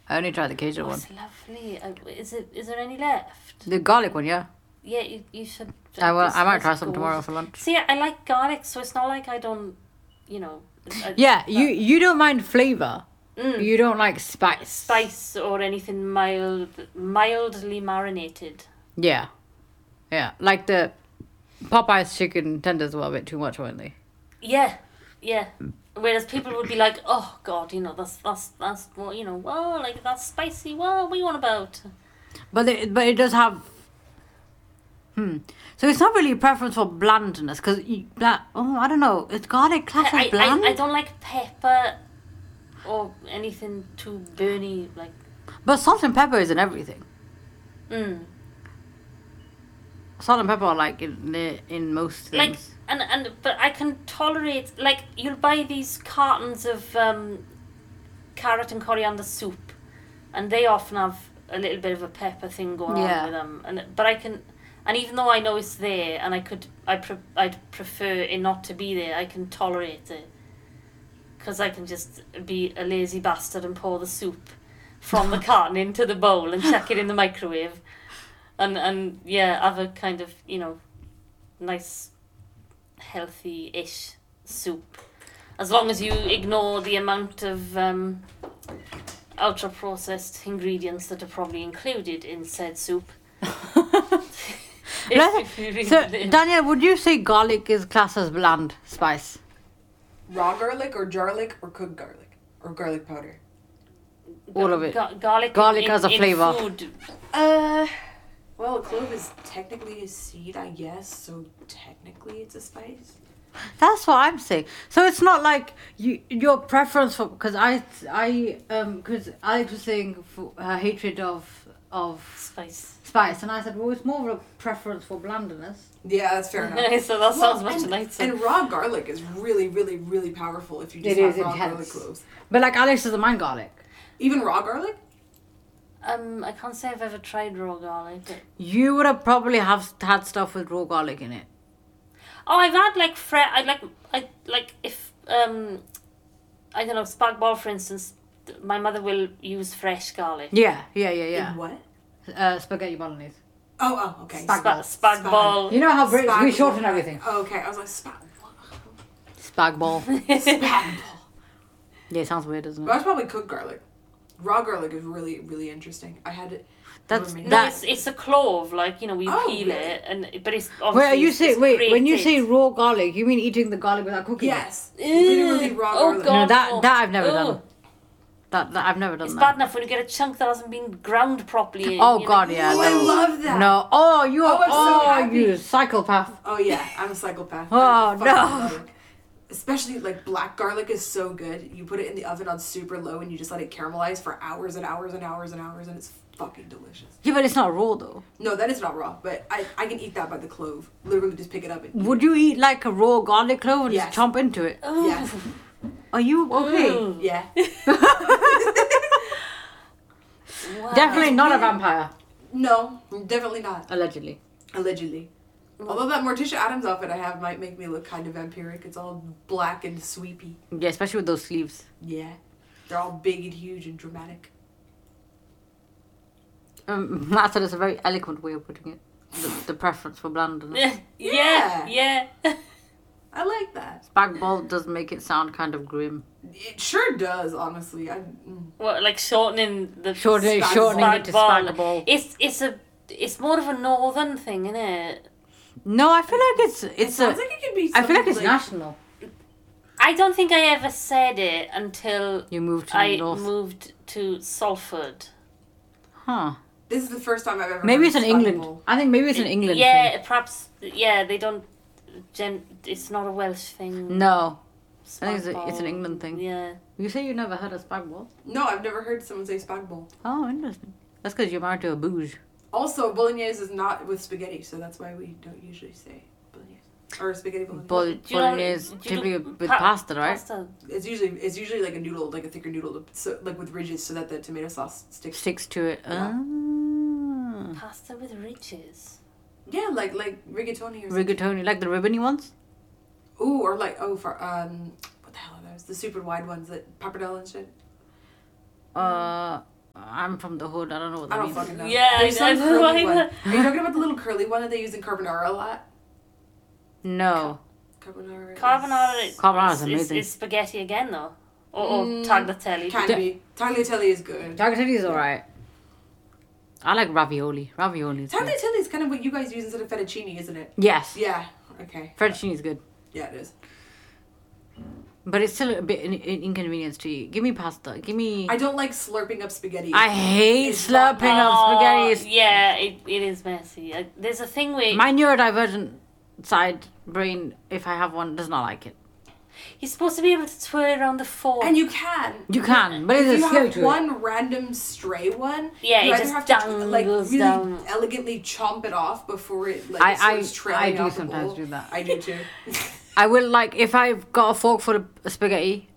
I only tried the Cajun Oh, one. it's lovely. Is there any left? The garlic one, yeah. Yeah, you should. I might try this some goes. tomorrow for lunch. See, I like garlic, so it's not like I don't, you know. Yeah, you don't mind flavour. Mm. You don't like spice. Spice or anything mildly marinated. Yeah. Yeah. Like the Popeye's chicken tenders were a bit too much, weren't they? Yeah. Whereas people would be like, oh God, that's well, well, like that's spicy. Well, what are you on about? But it does have. So it's not really a preference for blandness because I don't know. Is garlic classed as bland? I don't like pepper or anything too burny, like. But salt and pepper is in everything. Salt and pepper are like in most things. Like but I can tolerate, like, you'll buy these cartons of carrot and coriander soup, and they often have a little bit of a pepper thing going on with them, but I can. And even though I know it's there, and I'd prefer it not to be there, I can tolerate it. Because I can just be a lazy bastard and pour the soup from the carton into the bowl and chuck it in the microwave. And have a kind of, nice, healthy-ish soup. As long as you ignore the amount of ultra-processed ingredients that are probably included in said soup. So, Danielle, would you say garlic is classed as bland spice? Raw garlic or jarlic or cooked garlic or garlic powder? All of it. Garlic has a flavour. Food. Well, a clove is technically a seed, I guess, so technically it's a spice. That's what I'm saying. So it's not like your preference for, because Alex was saying for her hatred of spice, and I said, well, it's more of a preference for blandness. Yeah, that's fair enough. So that sounds much nicer. And raw garlic is really, really, really powerful if you just have raw garlic cloves. But like Alex doesn't mind garlic. Even raw garlic? I can't say I've ever tried raw garlic. You would have probably had stuff with raw garlic in it. Oh, I've had like I like if I don't know, spag bol, for instance. My mother will use fresh garlic. Yeah. In what? Spaghetti bolognese. Oh, okay. Spag bol. You know how British we shorten everything. Oh, okay, I was like Spag bol. Spag bol. Yeah, it sounds weird, doesn't it? Well, that's probably cooked garlic. Raw garlic is really, really interesting. I had it. It's a clove, like, we peel it, but it's obviously. When you say raw garlic, you mean eating the garlic without cooking? Yes, literally raw garlic. God, no, that I've never done. That I've never done. It's that. bad enough when you get a chunk that hasn't been ground properly. Oh God, yeah. Oh, I love that. No, you psychopath. Oh yeah, I'm a psychopath. Oh no. Especially like black garlic is so good. You put it in the oven on super low and you just let it caramelize for hours and hours and hours and hours, and it's fucking delicious. Yeah, but it's not raw though. No, that is not raw, but I can eat that by the clove. Literally just pick it up and eat Would you eat like a raw garlic clove and just chomp into it? Oh. Yes. Are you okay? Yeah. Wow. Definitely not a vampire. No, definitely not. Allegedly. Although that Morticia Adams outfit I have might make me look kind of vampiric. It's all black and sweepy. Yeah, especially with those sleeves. Yeah. They're all big and huge and dramatic. Matt said it's a very eloquent way of putting it. The preference for blandness. Yeah. I like that. Spag bol does make it sound kind of grim. It sure does, honestly. What, like shortening Shortening it to spag bol. It's more of a northern thing, isn't it? No, I feel like it sounds like it could be I feel like it's something national. I don't think I ever said it until You moved to the north. moved to Salford. Huh. This is the first time I've ever Maybe heard it's in spag England. bol. I think maybe it's an England Yeah, thing. perhaps. Yeah, they don't. It's not a Welsh thing. No. I think Spag it's an bol. England thing. Yeah. You say you never heard of spag bol? No, I've never heard someone say spag bol. Oh, interesting. That's because you're married to a bouge. Also, bolognese is not with spaghetti, so that's why we don't usually say bolognese. Or spaghetti bolognese. Bolognese typically with pasta, right? Pasta. It's usually like a noodle, like a thicker noodle, so like with ridges, so that the tomato sauce sticks. To it. Yeah. Ah. Pasta with ridges. Yeah, like rigatoni or something. Rigatoni, like the ribbony ones? Ooh, or like for what the hell are those? The super wide ones that pappardelle and shit. I'm from the hood. I don't know what that I don't means. fucking know. Yeah, There's I some know curly one. either. Are you talking about the little curly one that they use in carbonara a lot? No. Carbonara is amazing. is spaghetti again, though. Or tagliatelle. Can be. Tagliatelle is good. Tagliatelle is alright. I like ravioli. Ravioli is good. Tagliatelle is kind of what you guys use instead of fettuccine, isn't it? Yes. Yeah. Okay. Fettuccine is good. Yeah, it is. But it's still a bit inconvenience to eat. Give me pasta. Give me... I don't like slurping up spaghetti. I hate It's slurping up spaghetti. It's- Yeah, it is messy. There's a thing where My neurodivergent side brain, if I have one, does not like it. you're supposed to be able to twirl around the fork. And you can. You can, but If it's a you skill have to it. one random stray one, Yeah, you it either just have to dangles really down. elegantly chomp it off before it I starts trailing do out the sometimes bowl. do that. I do too. I will, like, if I've got a fork full of spaghetti,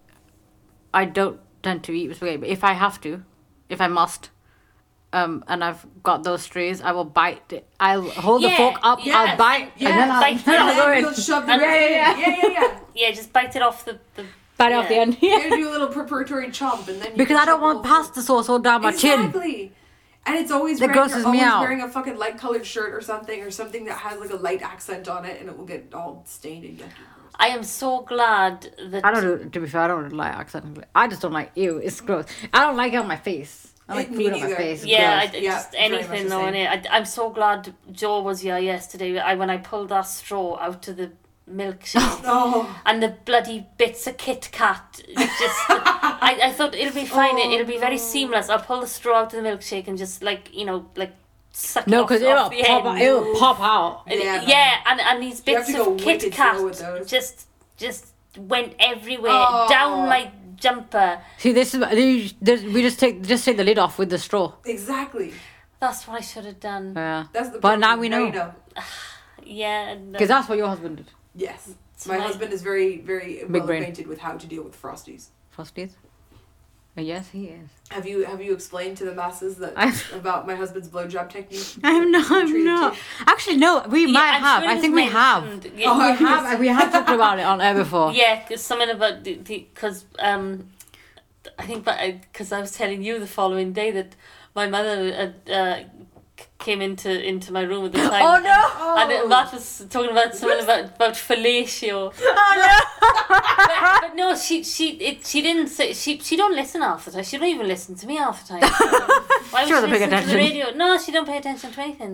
I don't tend to eat spaghetti. But if I have to, if I must, and I've got those strays, I will bite it. I'll hold the Yeah, fork up, yeah, I'll bite, yeah, and then I'll, bite then it I'll go in. You'll shove the And- rest in. Yeah. Yeah, just bite it off the Bite it off the yeah. end. You're Yeah. gonna do a little preparatory chomp, and then you Because can I don't chomp want the whole pasta sauce all down my chin. Exactly. And it's always That wearing, grosses you're me always out. wearing a fucking light colored shirt or something that has like a light accent on it, and it will get all stained and yucky. I am so glad that I don't do, to be fair, I don't like accent. I just don't like, ew, it's gross. I don't like it on my face. I like Me food on my neither. face. Yeah, gross. Yeah, just very much anything the though. same. Innit? I'm so glad Joe was here yesterday. When I pulled that straw out of the milkshake Oh, and the bloody bits of Kit Kat. Just, I thought it'll be fine. It'll be very seamless. I'll pull the straw out of the milkshake and just like suck No, it off, because off the end. it'll pop out. Yeah. And these You have bits to go of Kit wicked slow with Kat those. just went everywhere Oh. down my jumper. See, this is we just take the lid off with the straw. exactly. That's what I should have done. Yeah. That's the. But now we you know. Yeah. Because that's what your husband did. Yes, So my my- husband is very, very Big well brain. acquainted with how to deal with frosties. Frosties. Yes, he is. Have you explained to the masses that I've- about my husband's blowjob technique? I'm not. Actually, no. We might I'm have. sure I it think was we have. mentioned. Oh, Yeah, I- We have talked about it on air before. yeah, cause something about because I think because I was telling you the following day that my mother came into my room at the time. Oh no! And Matt was talking about something about fellatio. Oh But no, she didn't say she don't listen half the time. She don't even listen to me half the time. So why would She doesn't pay listen to the attention. radio? No, she don't pay attention to anything.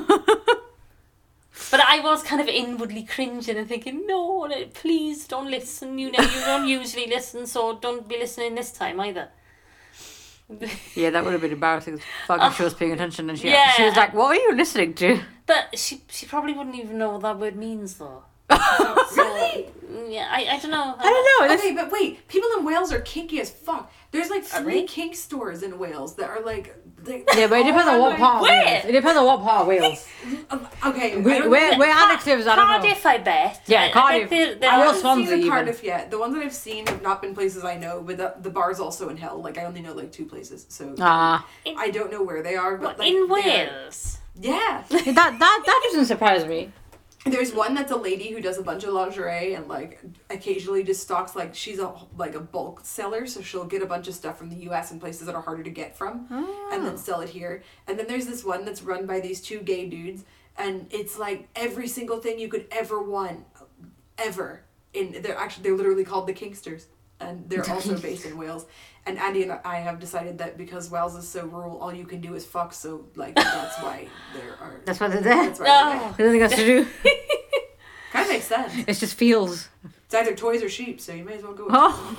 But I was kind of inwardly cringing and thinking, no, please don't listen. You don't usually listen, so don't be listening this time either. Yeah, that would have been embarrassing. Fucking, she was paying attention, and she Yeah. was like, "What are you listening to?" But she probably wouldn't even know what that word means though. So, yeah, I don't know. I don't know. Okay, but wait, people in Wales are kinky as fuck. There's like 3 they? kink stores in Wales that are like. Yeah, but it depends on what part of Where? Wales. It depends on what part of Wales. Okay, Where Alex lives, I don't know. Cardiff, I bet. Yeah, I Cardiff. bet they're I Or haven't Swansea seen even. Cardiff yet. The ones that I've seen have not been places I know, but the bar's also in hell. Like I only know like 2 places, so Ah, I don't know where they are. But like, in they're- Wales. Yeah. that doesn't surprise me. There's one that's a lady who does a bunch of lingerie and like occasionally just stocks like she's a bulk seller, so she'll get a bunch of stuff from the US and places that are harder to get from and then sell it here. And then there's this one that's run by these 2 gay dudes and it's like every single thing you could ever want ever they're literally called the Kinksters and they're also based in Wales. And Andy and I have decided that because Wales is so rural, all you can do is fuck. So like that's why there are. That's why they're there. That's why they're there. There's nothing else to do. Kind of makes sense. It's just fields. It's either toys or sheep, so you may as well go with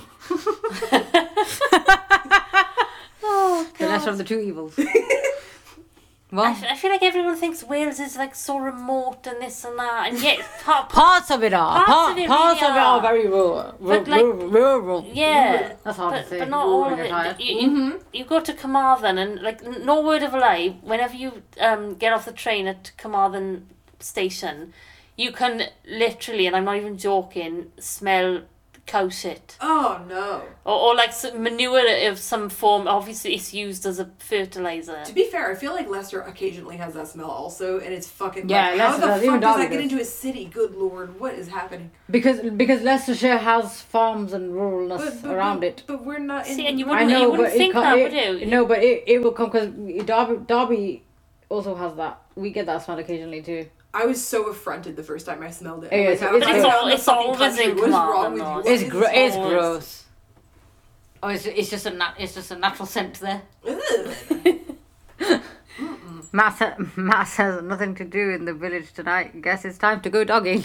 Oh, Oh the lesser of god. the 2 evils. I Well, feel like everyone thinks Wales is like so remote and this and that, and yet parts of it are. Parts of it Parts really of it are are. very rural. But, like, Rural. yeah. That's hard to say. But not all When of you're it. tired. You go to Carmarthen and like no word of a lie. Whenever you get off the train at Carmarthen station, you can literally, and I'm not even joking, smell cow shit. Oh no. Or like some manure of some form. Obviously, it's used as a fertilizer. To be fair, I feel like Leicester occasionally has that smell also, and it's fucking. Yeah, like, Leicester how does. the Even fuck does Derby that get does. into a city? Good lord, what is happening? Because Leicestershire has farms and ruralness around it. But we're not in. See, and you I wouldn't, know, you wouldn't but think that, would you? No, but it will come because Derby also has that. We get that smell occasionally too. I was so affronted the first time I smelled it. Yeah, I'm so like, it's I'm gross. not in the It's fucking always country. in What is Carmarthen, wrong with though. you? It's It's gross. Oh, it's just a natural scent there. Ugh. Matt has nothing to do in the village tonight. Guess it's time to go dogging.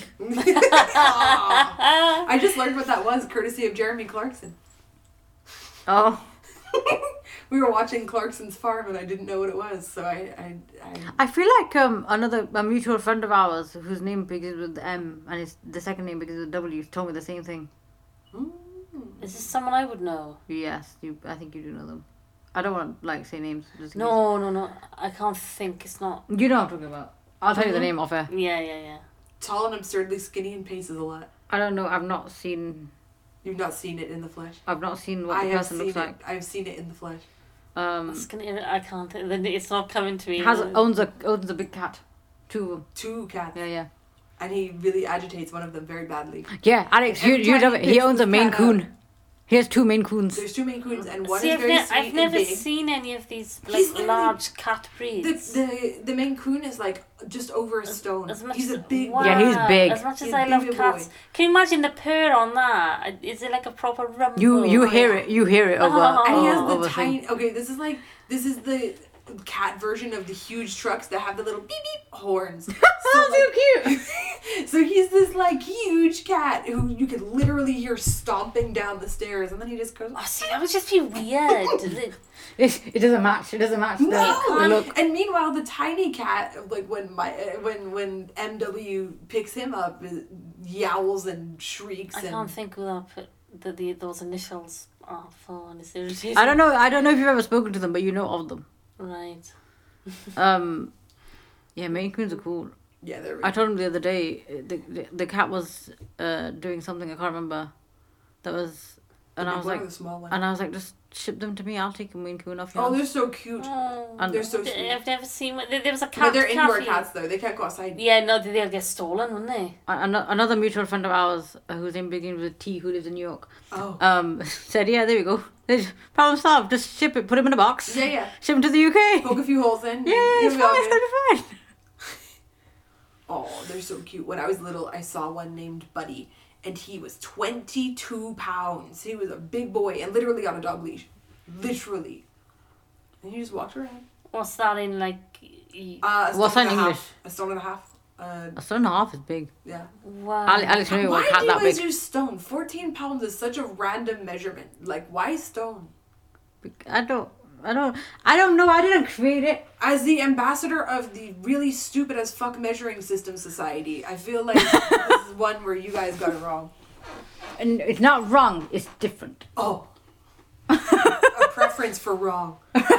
Aw. I just learned what that was, courtesy of Jeremy Clarkson. Oh, We were watching Clarkson's Farm, and I didn't know what it was, so I feel like a mutual friend of ours whose name begins with M and the second name begins with W told me the same thing. Is this someone I would know? Yes, I think you do know them. I don't want to say names. Just in No. I can't think. It's not. case. You know what I'm talking about. I'll tell you the name off air. Yeah. tall and absurdly skinny and paces a lot. I don't know. I've not seen You've not seen it in the flesh. what I the have person seen looks it. like. I've seen it in the flesh. I can't think. It's not coming to me. Owns a big cat. 2 of them. 2 cats. Yeah. And he really agitates one of them very badly. Yeah, Alex, Every you time love he it. He picks owns the a Maine cat Coon. up- He has 2 Maine Coons. There's 2 Maine Coons, and one See, is very sweet I've never and big. seen any of these He's literally- large cat breeds. The Maine Coon is like just over a stone. He's a big Yeah, he's big. As much as He's a I love big cats, boy. can you imagine the purr on that? Is it like a proper rumble? You hear it. You hear it over. Oh. And he has over the thing. tiny. Okay, this is the cat version of the huge trucks that have the little beep beep horns. Oh, so cute. So he's this like huge cat who you could literally hear stomping down the stairs, and then he just goes. Oh, see, that would just be weird. It doesn't match. It doesn't match the No. look. And meanwhile, the tiny cat, like when MW picks him up, yowls and shrieks. I can't think who that put those initials are for, and it's irritating. I don't know if you've ever spoken to them, but you know of them. Right. Yeah, Maine Coons are cool. Yeah, they're. I told him the other day the cat was doing something I can't remember. That was, and I was one like, of the small ones. and I was like, just ship them to me. I'll take a Maine Coon off your Oh, they're hands. so cute. Oh, And- They're so sweet. I've never seen one. There was a But cat. they're indoor cat- cats though. They can't go outside. Yeah, no, they'll get stolen, wouldn't they? Another mutual friend of ours whose name begins with T, who lives in New York, Oh. said, yeah, there we go. Problem solved. Just ship it. Put him in a box. Yeah. Ship him to the UK. Poke a few holes in. Yeah, it's You'll fine. be It's all gonna good. be fine. Oh, they're so cute. When I was little, I saw one named Buddy, and he was 22 pounds. He was a big boy, and literally on a dog leash. Literally. And he just walked around. What's that in like? A What's stone that and in a English? half. A stone and a half. A stone and a half is big. Yeah. Wow. Alex knew a Why cat do you that guys big. use stone? 14 pounds is such a random measurement. Like, why stone? I don't know. I didn't create it. As the ambassador of the really stupid as fuck measuring system society, I feel like this is one where you guys got it wrong. And it's not wrong. It's different. Oh. A preference for wrong.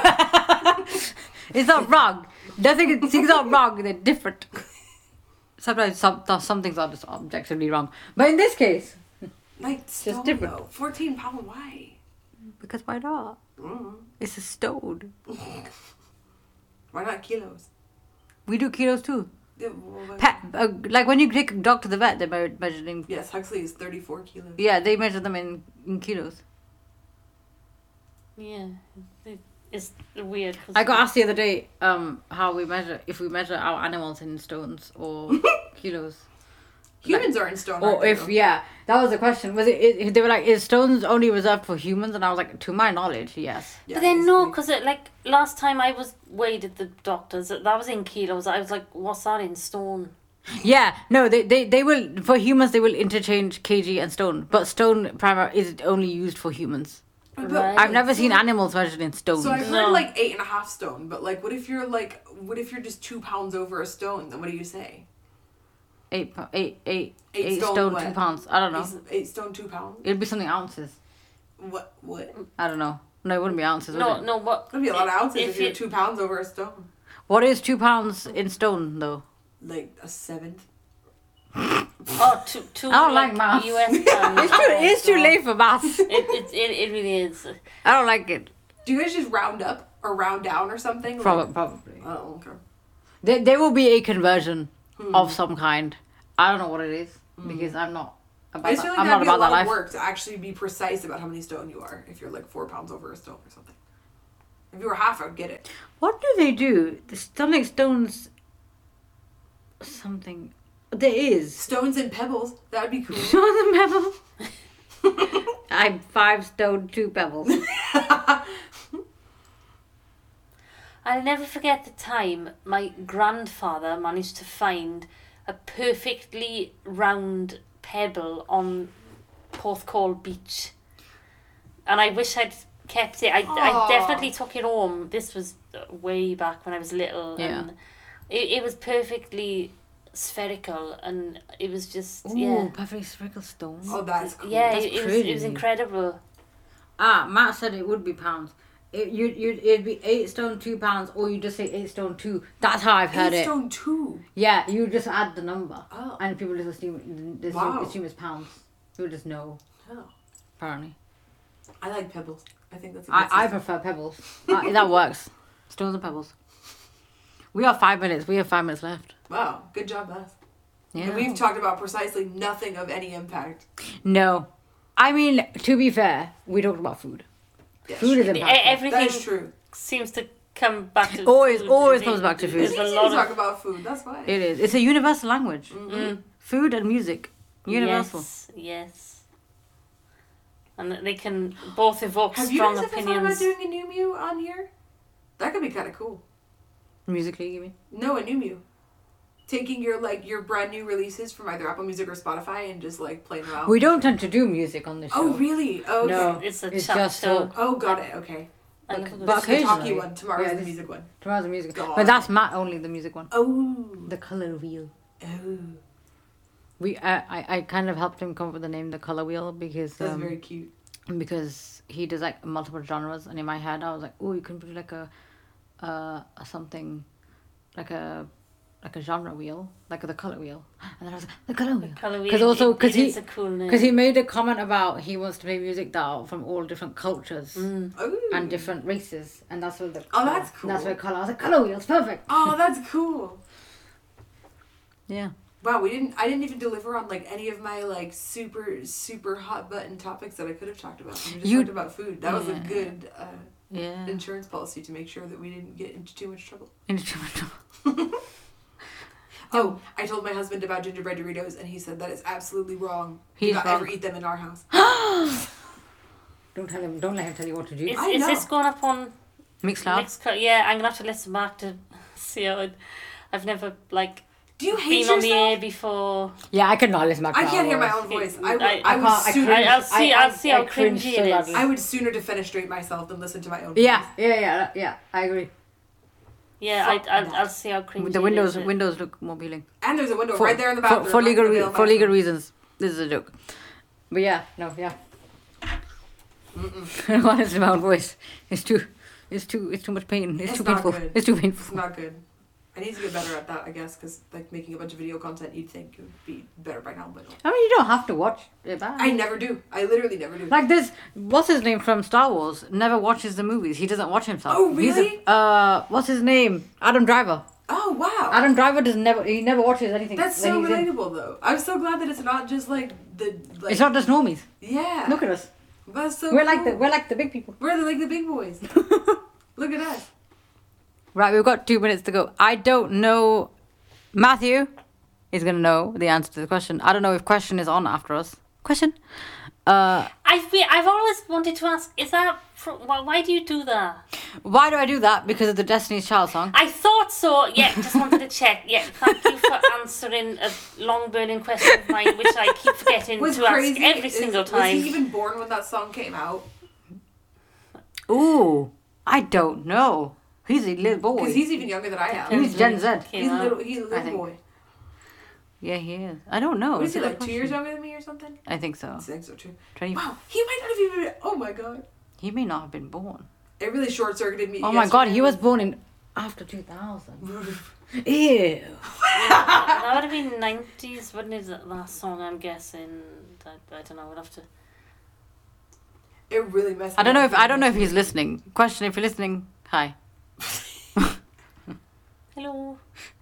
It's not wrong. Things are wrong. They're different. Sometimes some things are just objectively wrong. But in this case, Like, stone, different. though. 14 pound, why? because why not? It's a stone. Why not kilos? We do kilos too. Yeah, well, Like when you take a dog to the vet, they're measuring. yes, Huxley is 34 kilos. Yeah, they measure them in kilos. Yeah, it's weird. 'cause I got asked the other day how if we measure our animals in stones or kilos. Humans are in stone. aren't Or they, if, though? yeah, that was the question. Was they were like, is stones only reserved for humans? And I was like, to my knowledge, yes. Yeah, But then no, basically. because like last time I was weighed at the doctor's, that was in kilos. I was like, what's that in stone? Yeah, no, they will, for humans, they will interchange kg and stone. But stone is only used for humans. But- Right. I've never seen animals measured in stones. So I've No. heard like 8.5 stone, but like, what if you're just 2 pounds over a stone? Then what do you say? 8 Eight stone, stone 2 what? pounds. I don't know. 8 stone 2 pounds. It'd be something ounces. What? I don't know. No, it wouldn't be ounces, would No, it? no, what? That'd be a lot of ounces if you're you- 2 pounds over a stone. What is 2 pounds in stone, though? Like a seventh. Oh, two I don't like maths. US pounds. It's too late for maths. It really is. I don't like it. Do you guys just round up or round down or something? Probably. Oh, okay. There will be a conversion of some kind. I don't know what it is because I'm not about I just feel that. like I'm that'd not be a about that lot of life. work to actually be precise about how many stone you are if you're like 4 pounds over a stone or something. If you were half, I would get it. What do they do? The stomach stones. Something. There is. Stones and pebbles. That would be cool. Stones and pebbles. I'm 5 stone 2 pebbles. I'll never forget the time my grandfather managed to find a perfectly round pebble on Porthcawl Beach. And I wish I'd kept it. I definitely took it home. This was way back when I was little. Yeah. And it was perfectly spherical and it was just, Ooh, perfectly spherical stones. Oh, that's cool. Yeah, That's it pretty. was incredible. Matt said it would be pounds. It'd be 8 stone 2 pounds, or you just say 8 stone 2. That's how I've heard 8 it. stone 2. Yeah, you just add the number, Oh. and people just assume it's pounds. People just know. Oh. Apparently, I like pebbles. I think that's a good I system. prefer pebbles. That works. Stones and pebbles. We have 5 minutes. We have 5 minutes left. Wow, good job, us. Yeah. And we've talked about precisely nothing of any impact. No, I mean, to be fair, we talked about food. Yeah, Food is sure. impactful. That Everything is true. seems to come back to Always food. comes back to food. There's It's a easy lot to talk of about food. That's why. It is. It's a universal language. Mm-hmm. Food and music. Universal. Yes. And they can both evoke Have you strong guys ever thought about opinions. doing a new Mew on here? That could be kind of cool. Musically, you mean? No, a new Mew. Taking your brand new releases from either Apple Music or Spotify and just like playing them out. We don't tend to do music on this show. Oh really? Oh, okay. No. It's a It's chat just show. talk. Oh, got it. Okay. I But- love a but good This is the talky occasionally. one. Tomorrow's Yeah, the this- music one. Tomorrow's the music. God. But that's Matt only, the music one. Oh. The color wheel. Oh. I kind of helped him come up with the name, the color wheel, because That's very cute. because he does like multiple genres, and in my head I was like, oh, you can put like a something, like a genre wheel, like the color wheel, and then I was like, the color wheel, Colour wheel. because also It because is a cool name. he made a comment about he wants to play music that are from all different cultures Oh. and different races, and that's what the Oh, that's that's cool. what color. I was like, color wheel's perfect. Oh, that's cool. Yeah. Wow, I didn't even deliver on like any of my like super hot button topics that I could have talked about. We just You- talked about food. That was a Yeah. good Yeah. insurance policy to make sure that we didn't get into too much trouble. Oh, I told my husband about gingerbread Doritos, and he said that is absolutely wrong. Do He's not wrong. ever eat them in our house. Don't tell him. Don't let him tell you what to do. Is, I is know. this going up on Mixcloud. next? Yeah, I'm gonna have to listen back to see how I've never like Do you hate been on the yourself? air before. Yeah, I cannot listen back. I to can't hear my ours. own voice. I- I would I sooner. cringe. I'll see how cringe cringy so it is. loudly. I would sooner defenestrate myself than listen to my own. Yeah, voice. yeah. I agree. Yeah, Fuck that. I'll see how cringy The it windows is. look more appealing. And there's a window right there in the bathroom. For I'm not gonna veil for legal myself. reasons. This is a joke. But yeah, no, yeah. I don't want to listen to my own voice. It's too much pain. It's too not painful. good. It's too It's painful. not good. I need to get better at that, I guess, because like making a bunch of video content, you'd think it would be better by now, but no. I mean, you don't have to watch it back. I never do. I literally never do. Like this, what's his name from Star Wars? Never watches the movies. He doesn't watch himself. Oh, He's really? what's his name? Adam Driver. Oh wow. Adam Driver he never watches anything. That's when so he's in. relatable, though. I'm so glad that it's not just like the like. It's not just normies. Yeah. Look at us. That's so. We're like cool. we're like the big people. We're like the big boys. Look at us. Right, we've got 2 minutes to go. I don't know. Matthew is gonna know the answer to the question. I don't know if question is on after us. Question. I've always wanted to ask. Is that why do you do that? Why do I do that? Because of the Destiny's Child song. I thought so. Yeah, just wanted to check. Yeah, thank you for answering a long burning question of mine, which I keep forgetting Was to ask crazy. every single Was time. he even born when that song came out? Ooh, I don't know. He's a little boy. Because he's even younger than I am. He's Gen Z. Came He's a out. little. He's a I little think. boy. Yeah, he is. I don't know. What is It's he a good like? 2 question. years younger than me or something? I think so. I think so too. 20. Wow, he might not have even. Oh my god! He may not have been born. It really short circuited me. Oh my god, he was yesterday. born in After 2000. Ew. That would have been 90s, wouldn't it? That song, I'm guessing. I don't know. We'll have to. It really messed. I don't know if he's listening. Question: if you're listening, hi. Hello.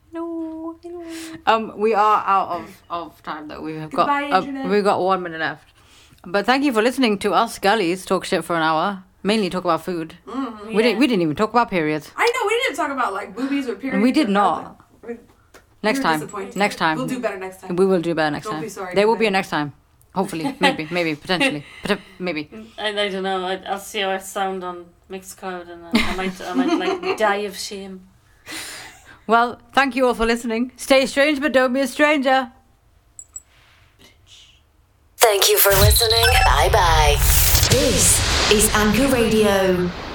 We are out of time though. We've Goodbye, got internet. we've got 1 minute left. But thank you for listening to us gullies talk shit for an hour. Mainly talk about food. Mm-hmm. We didn't even talk about periods. I know we didn't talk about like boobies or periods. We did or not. nothing. Next We're time. disappointed. Next time. We'll do better next time. We will do better next Don't time. be sorry There will for be a that. next time. Hopefully. Maybe. Potentially. Maybe. I don't know. I'll see how I sound on Mixcloud, and I might like die of shame. Well, thank you all for listening. Stay strange, but don't be a stranger. Thank you for listening. Bye bye. This is Anchor Radio.